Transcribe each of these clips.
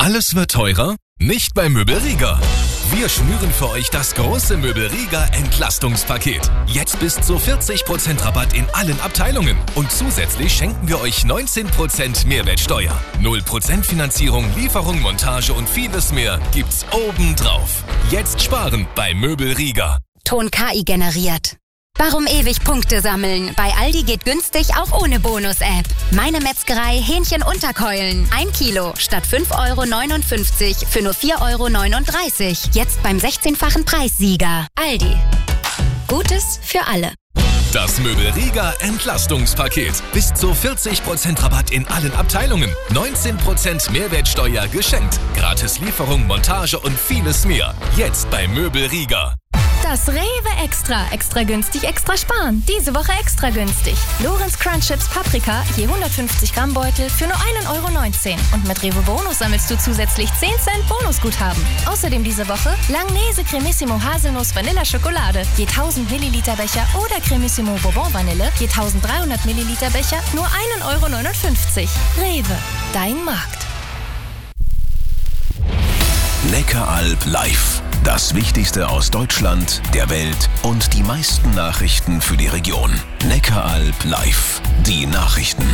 Alles wird teurer? Nicht bei Möbelriga. Wir schnüren für euch das große Möbelriga Entlastungspaket. Jetzt bis zu 40% Rabatt in allen Abteilungen. Und zusätzlich schenken wir euch 19% Mehrwertsteuer. 0% Finanzierung, Lieferung, Montage und vieles mehr gibt's obendrauf. Jetzt sparen bei Möbelriga. Ton KI generiert. Warum ewig Punkte sammeln? Bei Aldi geht günstig auch ohne Bonus-App. Meine Metzgerei Hähnchen-Unterkeulen. 1 Kilo statt 5,59 € für nur 4,39 €. Jetzt beim 16-fachen Preissieger. Aldi. Gutes für alle. Das Möbelriga Entlastungspaket. Bis zu 40% Rabatt in allen Abteilungen. 19% Mehrwertsteuer geschenkt. Gratis Lieferung, Montage und vieles mehr. Jetzt bei Möbelriga. Das Rewe Extra. Extra günstig, extra sparen. Diese Woche extra günstig. Lorenz Crunch Chips Paprika, je 150 Gramm Beutel für nur 1,19 €. Und mit Rewe Bonus sammelst du zusätzlich 10 Cent Bonusguthaben. Außerdem diese Woche Langnese Cremissimo Haselnuss Vanilla Schokolade, je 1000 Milliliter Becher oder Cremissimo Bourbon Vanille, je 1300 Milliliter Becher, nur 1,59 €. Rewe, dein Markt. Neckaralb live. Das Wichtigste aus Deutschland, der Welt und die meisten Nachrichten für die Region. Neckaralb live. Die Nachrichten.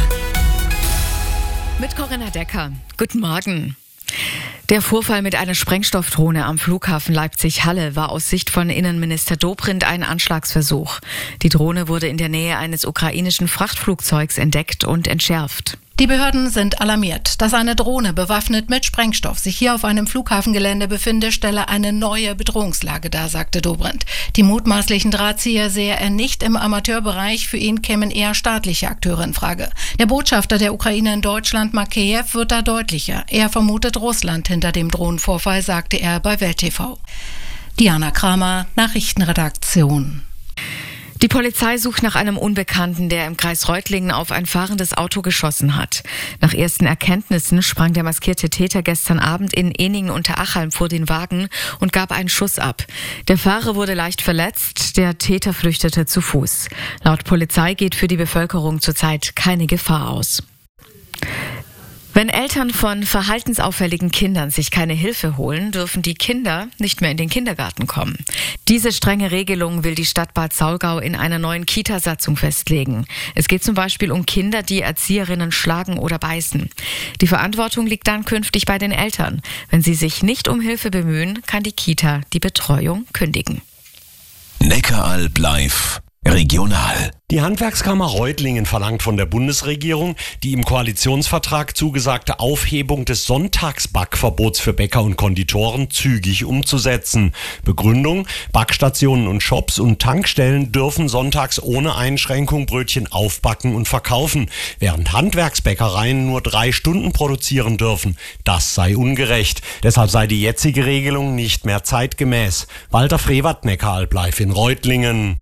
Mit Corinna Decker. Guten Morgen. Der Vorfall mit einer Sprengstoffdrohne am Flughafen Leipzig-Halle war aus Sicht von Innenminister Dobrindt ein Anschlagsversuch. Die Drohne wurde in der Nähe eines ukrainischen Frachtflugzeugs entdeckt und entschärft. Die Behörden sind alarmiert. Dass eine Drohne bewaffnet mit Sprengstoff sich hier auf einem Flughafengelände befinde, stelle eine neue Bedrohungslage dar, sagte Dobrindt. Die mutmaßlichen Drahtzieher sehe er nicht im Amateurbereich. Für ihn kämen eher staatliche Akteure in Frage. Der Botschafter der Ukraine in Deutschland, Makeyev, wird da deutlicher. Er vermutet Russland hinter dem Drohnenvorfall, sagte er bei Welt TV. Diana Kramer, Nachrichtenredaktion. Die Polizei sucht nach einem Unbekannten, der im Kreis Reutlingen auf ein fahrendes Auto geschossen hat. Nach ersten Erkenntnissen sprang der maskierte Täter gestern Abend in Eningen-Unterachalm vor den Wagen und gab einen Schuss ab. Der Fahrer wurde leicht verletzt, der Täter flüchtete zu Fuß. Laut Polizei geht für die Bevölkerung zurzeit keine Gefahr aus. Wenn Eltern von verhaltensauffälligen Kindern sich keine Hilfe holen, dürfen die Kinder nicht mehr in den Kindergarten kommen. Diese strenge Regelung will die Stadt Bad Saulgau in einer neuen Kita-Satzung festlegen. Es geht zum Beispiel um Kinder, die Erzieherinnen schlagen oder beißen. Die Verantwortung liegt dann künftig bei den Eltern. Wenn sie sich nicht um Hilfe bemühen, kann die Kita die Betreuung kündigen. Neckaralb live. Regional. Die Handwerkskammer Reutlingen verlangt von der Bundesregierung, die im Koalitionsvertrag zugesagte Aufhebung des Sonntagsbackverbots für Bäcker und Konditoren zügig umzusetzen. Begründung: Backstationen und Shops und Tankstellen dürfen sonntags ohne Einschränkung Brötchen aufbacken und verkaufen, während Handwerksbäckereien nur 3 Stunden produzieren dürfen. Das sei ungerecht. Deshalb sei die jetzige Regelung nicht mehr zeitgemäß. Walter Frevert, Neckaralb live in Reutlingen.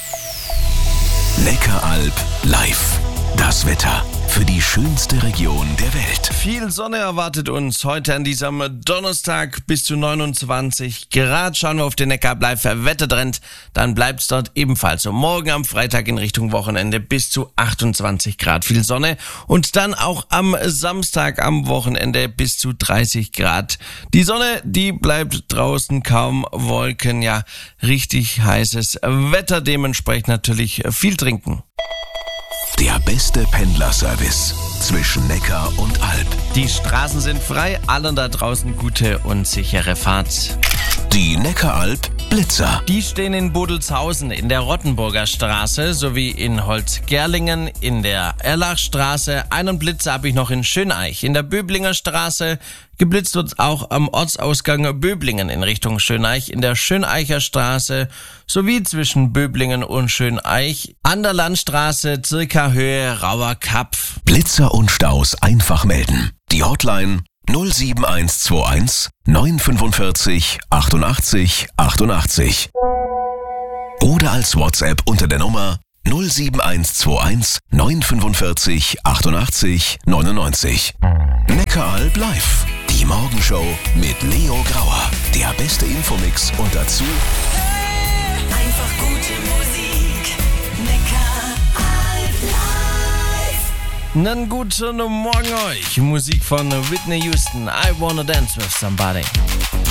Neckaralb live. Das Wetter für die schönste Region der Welt. Viel Sonne erwartet uns heute an diesem Donnerstag bis zu 29 Grad. Schauen wir auf den Neckaralb live Wettertrend, dann bleibt es dort ebenfalls so. Morgen am Freitag in Richtung Wochenende bis zu 28 Grad. Viel Sonne und dann auch am Samstag am Wochenende bis zu 30 Grad. Die Sonne, die bleibt draußen, kaum Wolken, ja, richtig heißes Wetter, dementsprechend natürlich viel trinken. Der beste Pendlerservice zwischen Neckar und Alb. Die Straßen sind frei, allen da draußen gute und sichere Fahrt. Die Neckaralb Blitzer. Die stehen in Bodelshausen in der Rottenburger Straße sowie in Holzgerlingen in der Erlachstraße. Einen Blitzer habe ich noch in Schöneich in der Böblinger Straße. Geblitzt wird auch am Ortsausgang Böblingen in Richtung Schöneich in der Schöneicher Straße sowie zwischen Böblingen und Schöneich an der Landstraße circa Höhe Rauer-Kapf. Blitzer und Staus einfach melden. Die Hotline 07121 945 88 88. Oder als WhatsApp unter der Nummer 07121 945 88 99. Neckaralb live. Die Morgenshow mit Leo Grauer. Der beste Infomix und dazu einfach gute Musik. Neckaralb live. Einen guten Morgen euch. Musik von Whitney Houston. I wanna dance with somebody.